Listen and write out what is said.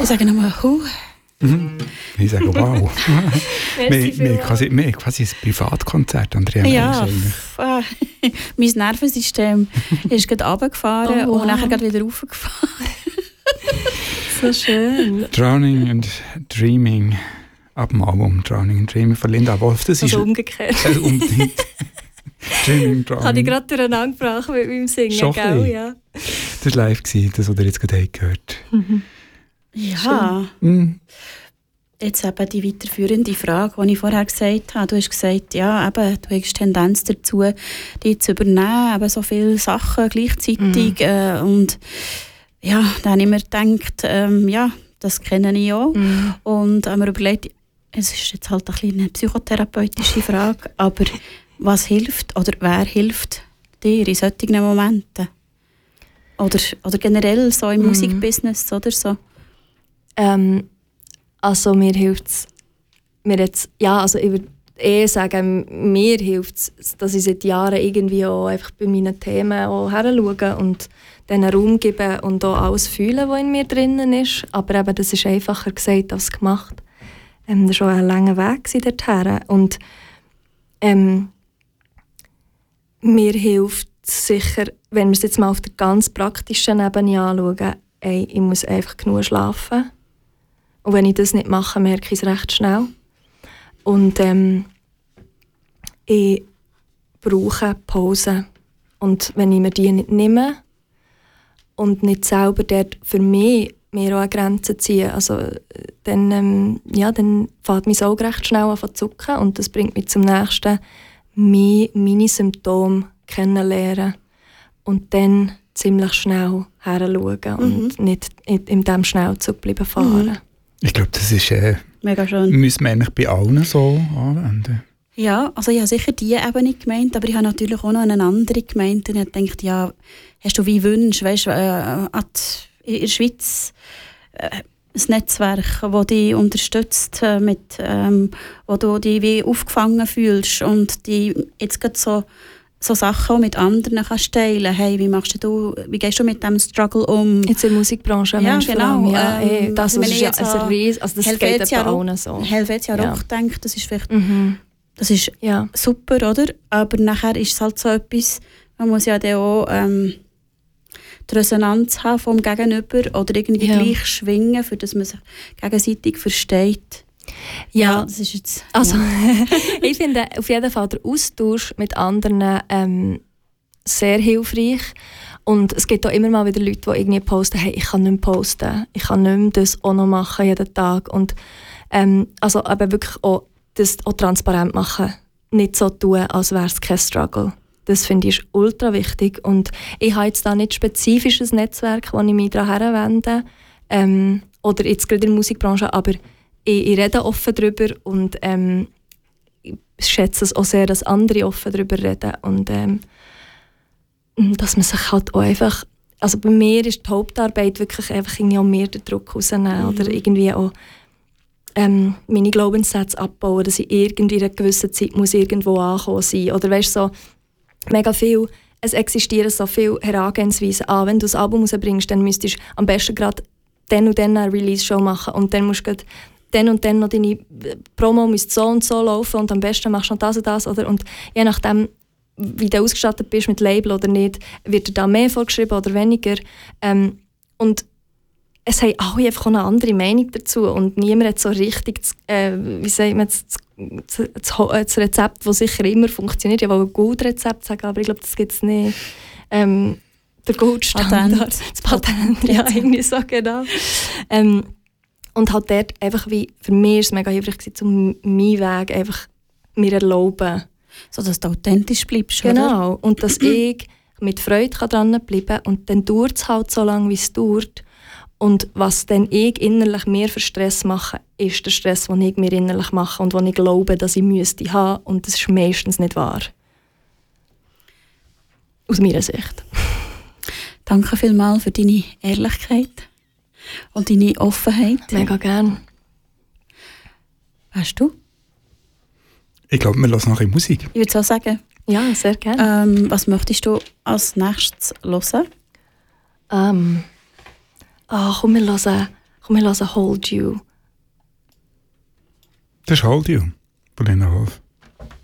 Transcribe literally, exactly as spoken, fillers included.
sage nochmal «Huh». Mhm. Ich sage «Wow». wir, wir, quasi, wir haben quasi ein Privatkonzert, Andrea. Ja, f- äh, mein Nervensystem ist gerade runtergefahren Oh, wow. und nachher gerade wieder raufgefahren. So schön. «Drowning and Dreaming», ab dem Album «Drowning and Dreaming» von Linda Wolf. Das Also ist umgekehrt. äh, unbedingt. «Dreaming, Drowning». Habe ich gerade durcheinander gebracht mit meinem Singen, Schon gell? ein Ja. Das war live, gewesen, das, was ihr jetzt gerade gehört habt. Ja, Mhm. jetzt eben die weiterführende Frage, die ich vorher gesagt habe. Du hast gesagt, ja, eben, du hast Tendenz dazu, die zu übernehmen, eben so viele Sachen gleichzeitig. Mhm. Äh, und ja, dann habe ich mir gedacht, ähm, ja, das kenne ich auch. Mhm. Und habe mir überlegt, es ist jetzt halt eine kleine psychotherapeutische Frage, aber was hilft oder wer hilft dir in solchen Momenten? Oder, oder generell so im Mhm. Musikbusiness oder so? Ähm, also mir hilft es, mir jetzt, ja, also ich würde eher sagen, mir hilft es, dass ich seit Jahren irgendwie auch einfach bei meinen Themen auch heranschaue und denen Raum gebe und auch alles fühle, was in mir drinnen ist. Aber eben, das ist einfacher gesagt als gemacht. Ähm, das war schon ein langer Weg dorthin. Und ähm, mir hilft sicher, wenn wir es jetzt mal auf der ganz praktischen Ebene anschauen, ey, ich muss einfach genug schlafen. Und wenn ich das nicht mache, merke ich es recht schnell. Und ähm, ich brauche Pause. Und wenn ich mir die nicht nehme und nicht selber dort für mich mir auch eine Grenze ziehe, also, dann, ähm, ja, dann fängt mein Auge recht schnell an zu zucken. Und das bringt mich zum nächsten, mich, meine Symptome kennenlernen. Und dann ziemlich schnell heranschauen und Mhm. nicht in, in diesem Schnellzug bleiben fahren. Mhm. Ich glaube, das ist, äh, Mega schön. müssen wir eigentlich bei allen so anwenden. Ja, also ich habe sicher diese Ebene gemeint, aber ich habe natürlich auch noch eine andere gemeint. Und ich habe gedacht, ja, hast du wie Wünsche, weißt du, äh, in der Schweiz äh, ein Netzwerk, das dich unterstützt, äh, mit, ähm, wo du dich wie aufgefangen fühlst und die jetzt gerade so, so Sachen auch mit anderen kannst teilen. Hey, wie machst du, wie gehst du mit diesem Struggle um? Jetzt in der Musikbranche, Ja, Mensch, vor allem, genau, ja, ähm, ey, das wenn ist ich ja jetzt ein an Ries, also das Helvetia geht bei Rock- allen so. Helvetia Ja. Rock denke, das ist vielleicht Mhm. das ist Ja. super, oder? Aber nachher ist es halt so etwas, man muss ja dann auch ähm, die Resonanz haben vom Gegenüber oder irgendwie Ja. gleich schwingen, für dass man sich gegenseitig versteht. Ja, das ist jetzt... also ja. ich finde auf jeden Fall der Austausch mit anderen ähm, sehr hilfreich. Und es gibt auch immer mal wieder Leute, die irgendwie posten, hey, ich kann nicht mehr posten, ich kann nicht mehr das auch noch machen jeden Tag. Und ähm, also aber wirklich auch das auch transparent machen. Nicht so tun, als wäre es kein Struggle. Das finde ich ist ultra wichtig. Und ich habe jetzt da nicht spezifisches Netzwerk, wo ich mich daran wende. Ähm, oder jetzt gerade in der Musikbranche, aber ich, ich rede offen darüber und ähm, ich schätze es auch sehr, dass andere offen darüber reden. Und ähm, dass man sich halt auch einfach, also bei mir ist die Hauptarbeit wirklich einfach irgendwie auch mehr den Druck rausnehmen, mhm. oder irgendwie auch ähm, meine Glaubenssätze abbauen, dass ich irgendwie in einer gewissen Zeit muss irgendwo ankommen sein. Oder weißt so, mega viel, es existieren so viele Herangehensweisen an. Wenn du das Album rausbringst, dann müsstest du am besten gerade dann und dann eine Release-Show machen und dann musst du gerade dann und dann noch deine Promo müsste so und so laufen und am besten machst du noch das und das. Oder? Und je nachdem, wie du ausgestattet bist mit Label oder nicht, wird dir da mehr vorgeschrieben oder weniger. Ähm, und es haben alle einfach eine andere Meinung dazu und niemand hat so richtig, das, äh, wie sagt man, das, das, das Rezept, das sicher immer funktioniert. Ich will ein Goldrezept sagen, aber ich glaube, das gibt es nicht. Ähm, der Goldstandard, Patent. das Patent, ja, irgendwie so genau. Ähm, und halt dort einfach wie, für mich war es mega hilfreich gewesen, um meinen Weg einfach mir erlauben. So, dass du authentisch bleibst, Genau, oder? und dass ich mit Freude dranbleiben kann und dann dauert es halt so lange, wie es dauert. Und was dann ich innerlich mehr für Stress mache, ist der Stress, den ich mir innerlich mache und den ich glaube, dass ich müsste haben. Und das ist meistens nicht wahr. Aus meiner Sicht. Danke vielmals für deine Ehrlichkeit und deine Offenheit. Mega gern. Weißt du? Ich glaube, wir hören noch in Musik. Ich würde so sagen. Ja, sehr gerne. Ähm, was möchtest du als nächstes hören? Ähm, oh, komm, wir hören, komm, Und wir hören «Hold You». Das ist «Hold You» von Lena